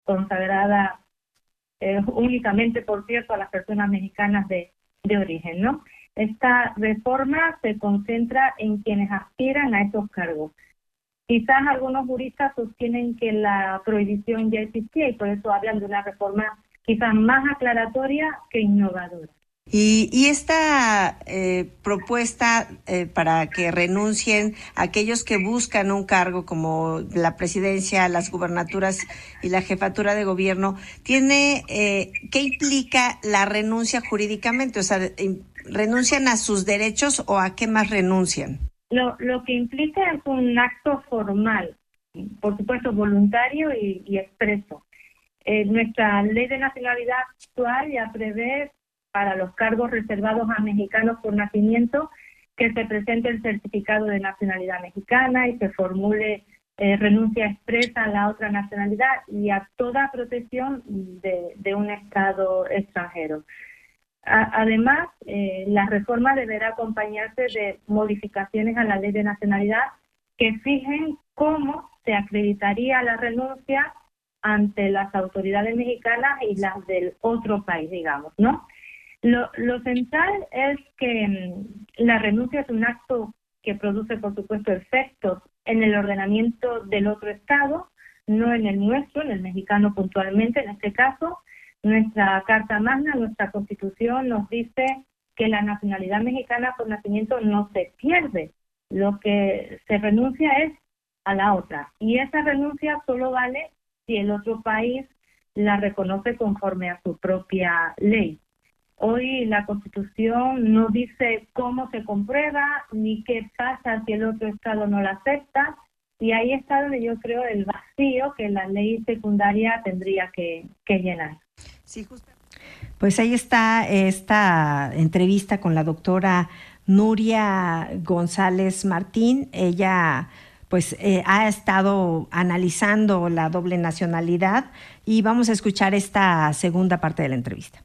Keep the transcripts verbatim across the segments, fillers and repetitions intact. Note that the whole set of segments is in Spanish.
consagrada eh, únicamente, por cierto, a las personas mexicanas de, de origen, ¿no? Esta reforma se concentra en quienes aspiran a esos cargos. Quizás algunos juristas sostienen que la prohibición ya existía y por eso hablan de una reforma quizás más aclaratoria que innovadora. Y, y esta eh, propuesta eh, para que renuncien aquellos que buscan un cargo como la presidencia, las gubernaturas y la jefatura de gobierno, tiene eh, ¿qué implica la renuncia jurídicamente? O sea, ¿renuncian a sus derechos o a qué más renuncian? Lo, lo que implica es un acto formal, por supuesto voluntario y, y expreso. Eh, nuestra ley de nacionalidad actual ya prevé para los cargos reservados a mexicanos por nacimiento que se presente el certificado de nacionalidad mexicana y se formule eh, renuncia expresa a la otra nacionalidad y a toda protección de, de un Estado extranjero. A, además, eh, la reforma deberá acompañarse de modificaciones a la ley de nacionalidad que fijen cómo se acreditaría la renuncia ante las autoridades mexicanas y las del otro país, digamos, ¿no? Lo, lo central es que mmm, la renuncia es un acto que produce, por supuesto, efectos en el ordenamiento del otro Estado, no en el nuestro, en el mexicano puntualmente, en este caso. Nuestra Carta Magna, nuestra Constitución nos dice que la nacionalidad mexicana por nacimiento no se pierde. Lo que se renuncia es a la otra. Y esa renuncia solo vale si el otro país la reconoce conforme a su propia ley. Hoy la Constitución no dice cómo se comprueba ni qué pasa si el otro Estado no la acepta, y ahí está donde yo creo el vacío que la ley secundaria tendría que, que llenar. Sí, justo. Pues ahí está esta entrevista con la doctora Nuria González Martín. Ella pues eh, ha estado analizando la doble nacionalidad y vamos a escuchar esta segunda parte de la entrevista.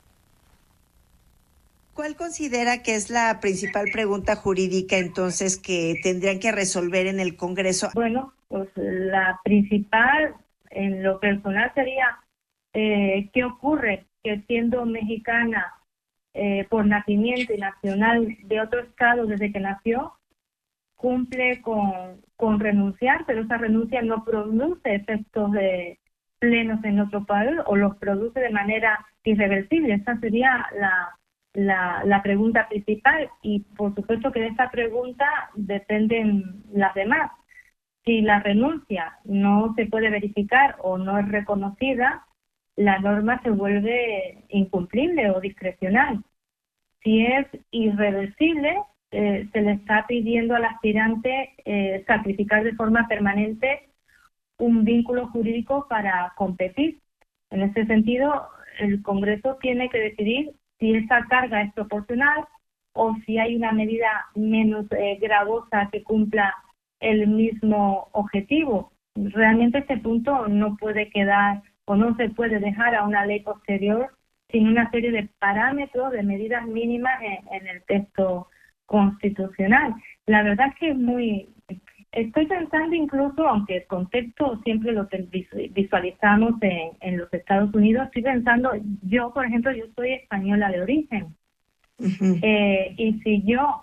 ¿Cuál considera que es la principal pregunta jurídica entonces que tendrían que resolver en el Congreso? Bueno, pues la principal en lo personal sería eh, ¿qué ocurre? Que siendo mexicana eh, por nacimiento y nacional de otro estado desde que nació, cumple con, con renunciar, pero esa renuncia no produce efectos de plenos en otro país o los produce de manera irreversible. Esa sería la La, la pregunta principal y por supuesto que de esta pregunta dependen las demás. Si la renuncia no se puede verificar o no es reconocida, la norma se vuelve incumplible o discrecional. Si es irreversible, eh, se le está pidiendo al aspirante eh, sacrificar de forma permanente un vínculo jurídico para competir. En ese sentido, el Congreso tiene que decidir si esa carga es proporcional o si hay una medida menos eh, gravosa que cumpla el mismo objetivo. Realmente este punto no puede quedar o no se puede dejar a una ley posterior sin una serie de parámetros, de medidas mínimas en, en el texto constitucional. La verdad es que es muy... Estoy pensando incluso, aunque el contexto siempre lo visualizamos en, en los Estados Unidos, estoy pensando, yo por ejemplo, yo soy española de origen. Uh-huh. Eh, y si yo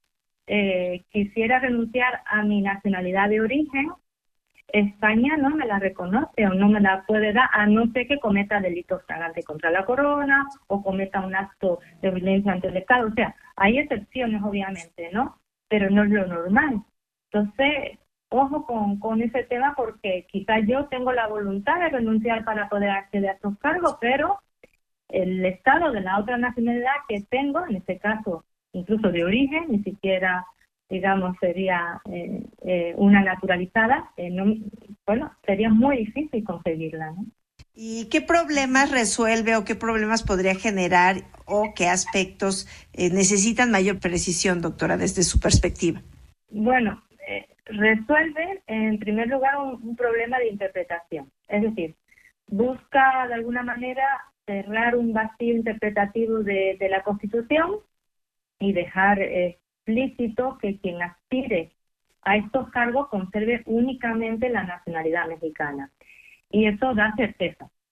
eh, quisiera renunciar a mi nacionalidad de origen, España no me la reconoce o no me la puede dar, a no ser que cometa delitos flagrantes contra la corona o cometa un acto de violencia ante el Estado. O sea, hay excepciones obviamente, ¿no? Pero no es lo normal. Entonces, ojo con, con ese tema porque quizás yo tengo la voluntad de renunciar para poder acceder a estos cargos, pero el Estado de la otra nacionalidad que tengo, en este caso incluso de origen, ni siquiera, digamos, sería eh, eh, una naturalizada, eh, no, bueno, sería muy difícil conseguirla, ¿no? ¿Y qué problemas resuelve o qué problemas podría generar o qué aspectos eh, necesitan mayor precisión, doctora, desde su perspectiva? Bueno, eh, resuelve en primer lugar un, un problema de interpretación, es decir, busca de alguna manera cerrar un vacío interpretativo de, de la Constitución y dejar eh, explícito que quien aspire a estos cargos conserve únicamente la nacionalidad mexicana. Y eso da certeza.